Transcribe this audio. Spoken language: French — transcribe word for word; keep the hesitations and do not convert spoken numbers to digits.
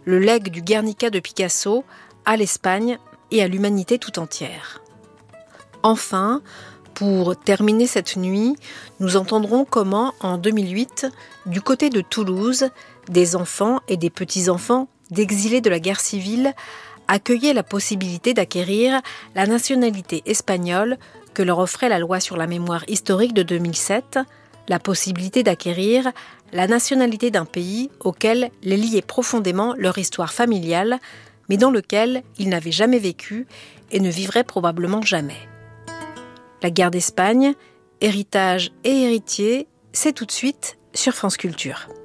le legs du Guernica de Picasso à l'Espagne et à l'humanité tout entière. Enfin, pour terminer cette nuit, nous entendrons comment, en deux mille huit, du côté de Toulouse, des enfants et des petits-enfants d'exilés de la guerre civile accueillaient la possibilité d'acquérir la nationalité espagnole que leur offrait la loi sur la mémoire historique de deux mille sept, la possibilité d'acquérir la nationalité d'un pays auquel les liait profondément leur histoire familiale, mais dans lequel ils n'avaient jamais vécu et ne vivraient probablement jamais. La guerre d'Espagne, héritage et héritier, c'est tout de suite sur France Culture.